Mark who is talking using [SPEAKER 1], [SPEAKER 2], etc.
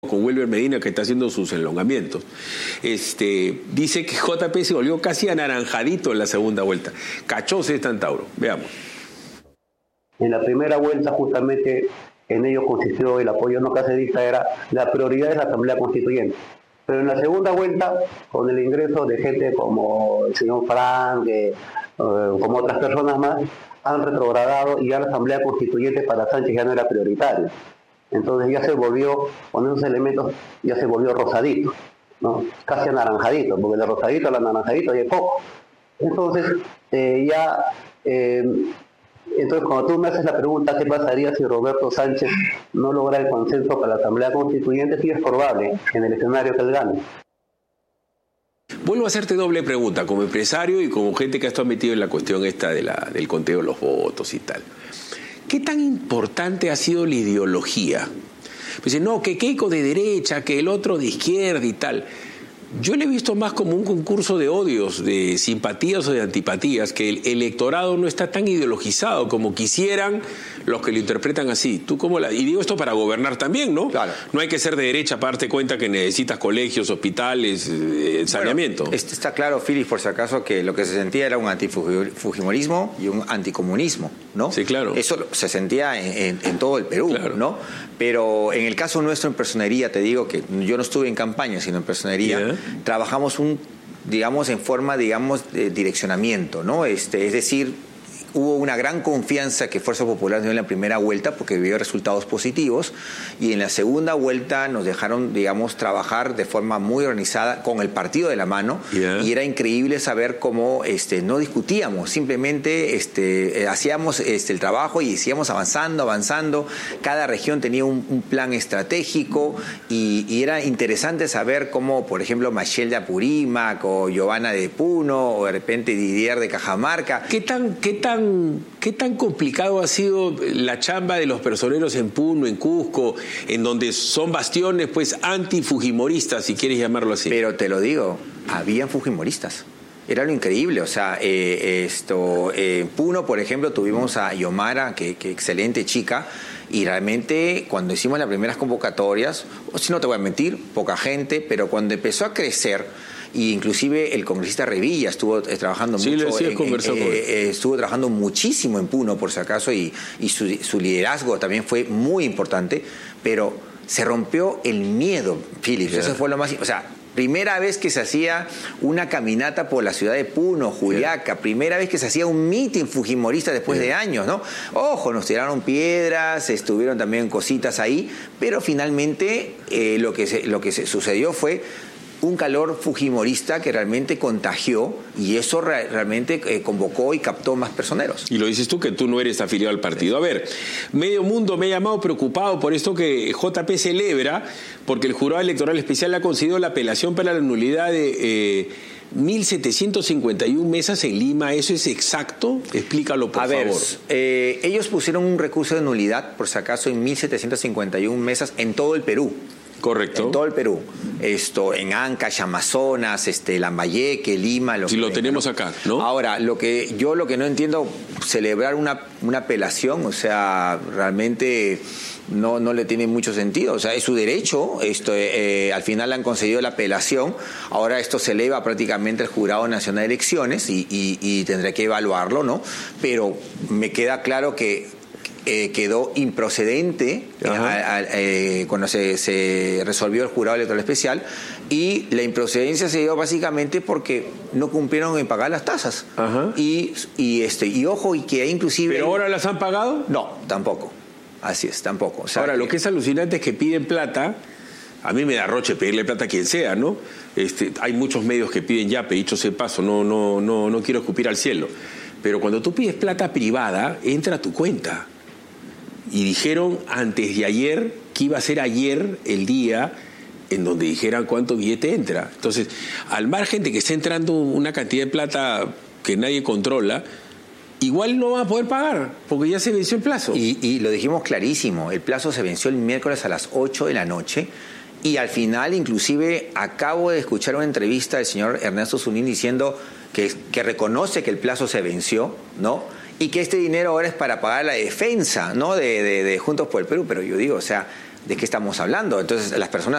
[SPEAKER 1] con Wilber Medina, que está haciendo sus elongamientos. Dice que JP se volvió casi anaranjadito en la segunda vuelta. Cachose está en Tauro. Veamos.
[SPEAKER 2] En la primera vuelta, justamente, en ello consistió el apoyo no cacerista, era la prioridad de la Asamblea Constituyente. Pero en la segunda vuelta, con el ingreso de gente como el señor Frank, como otras personas más, han retrogradado y ya la Asamblea Constituyente para Sánchez ya no era prioritaria. Entonces ya se volvió, con esos elementos, ya se volvió rosadito, ¿no? Casi anaranjadito, porque de rosadito al anaranjadito hay poco. Entonces, entonces cuando tú me haces la pregunta, ¿qué pasaría si Roberto Sánchez no logra el consenso para la Asamblea Constituyente? Sí es probable, en el escenario que él gane.
[SPEAKER 1] Vuelvo a hacerte doble pregunta, como empresario y como gente que ha estado metido en la cuestión esta del conteo de los votos y tal. ¿Qué tan importante ha sido la ideología? Pues no, que Keiko de derecha, que el otro de izquierda y tal. Yo le he visto más como un concurso de odios, de simpatías o de antipatías, que el electorado no está tan ideologizado como quisieran los que lo interpretan así. Y digo esto para gobernar también, ¿no? Claro. No hay que ser de derecha para darte cuenta que necesitas colegios, hospitales, saneamiento.
[SPEAKER 3] Bueno, está claro, Philip, por si acaso, que lo que se sentía era un antifujimorismo y un anticomunismo, ¿no?
[SPEAKER 1] Sí, claro.
[SPEAKER 3] Eso se sentía en todo el Perú, claro, ¿no? Pero en el caso nuestro en personería, te digo que yo no estuve en campaña, sino en personería, trabajamos en forma, de direccionamiento, ¿no? Es decir, hubo una gran confianza que Fuerza Popular dio en la primera vuelta porque vio resultados positivos, y en la segunda vuelta nos dejaron, trabajar de forma muy organizada con el partido de la mano, y era increíble saber cómo no discutíamos, simplemente hacíamos el trabajo y seguíamos avanzando. Cada región tenía un plan estratégico y era interesante saber cómo, por ejemplo, Machel de Apurímac o Giovanna de Puno o de repente Didier de Cajamarca.
[SPEAKER 1] ¿Qué tan complicado ha sido la chamba de los personeros en Puno, en Cusco, en donde son bastiones pues antifujimoristas, si quieres llamarlo así?
[SPEAKER 3] Pero te lo digo, habían fujimoristas. Era lo increíble, o sea, en Puno, por ejemplo, tuvimos a Yomara, que excelente chica, y realmente cuando hicimos las primeras convocatorias, si no te voy a mentir, poca gente, pero cuando empezó a crecer, y inclusive el congresista Revilla estuvo trabajando mucho, estuvo trabajando muchísimo en Puno, por si acaso, y su liderazgo también fue muy importante, pero se rompió el miedo, Philip, eso fue lo más, o sea, primera vez que se hacía una caminata por la ciudad de Puno, Juliaca, primera vez que se hacía un mitin fujimorista después de años, ¿no? Ojo, nos tiraron piedras, estuvieron también cositas ahí, pero finalmente lo que sucedió fue un calor fujimorista que realmente contagió, y eso realmente convocó y captó más personeros.
[SPEAKER 1] Y lo dices tú, que tú no eres afiliado al partido. A ver, medio mundo me ha llamado preocupado por esto que JP celebra, porque el Jurado Electoral Especial ha concedido la apelación para la nulidad de 1.751 mesas en Lima. ¿Eso es exacto? Explícalo, por favor.
[SPEAKER 3] Ellos pusieron un recurso de nulidad, por si acaso, en 1.751 mesas en todo el Perú.
[SPEAKER 1] Correcto.
[SPEAKER 3] En todo el Perú. En Ancash, Amazonas, Lambayeque, Lima.
[SPEAKER 1] Lo tenemos acá, ¿no?
[SPEAKER 3] Ahora, lo que no entiendo, celebrar una apelación, o sea, realmente no le tiene mucho sentido. O sea, es su derecho. Al final le han concedido la apelación. Ahora esto se eleva prácticamente al Jurado Nacional de Elecciones y tendré que evaluarlo, ¿no? Pero me queda claro que quedó improcedente cuando se resolvió el Jurado Electoral Especial, y la improcedencia se dio básicamente porque no cumplieron en pagar las tasas. Y ojo, y que inclusive...
[SPEAKER 1] ¿Pero ahora las han pagado?
[SPEAKER 3] No, tampoco. Así es, tampoco. O sea,
[SPEAKER 1] ahora, lo que es alucinante es que piden plata. A mí me da roche pedirle plata a quien sea, ¿no? Hay muchos medios que piden yape, dicho sea de paso, no quiero escupir al cielo. Pero cuando tú pides plata privada, entra a tu cuenta. Y dijeron antes de ayer que iba a ser ayer el día en donde dijeran cuánto billete entra. Entonces, al margen de que esté entrando una cantidad de plata que nadie controla, igual no van a poder pagar, porque ya se venció el plazo.
[SPEAKER 3] Y lo dijimos clarísimo, el plazo se venció el miércoles a las 8 de la noche, y al final, inclusive, acabo de escuchar una entrevista del señor Ernesto Zunín diciendo que reconoce que el plazo se venció, ¿no? Y que este dinero ahora es para pagar la defensa, ¿no? de Juntos por el Perú. Pero yo digo, o sea, ¿de qué estamos hablando? Entonces, las personas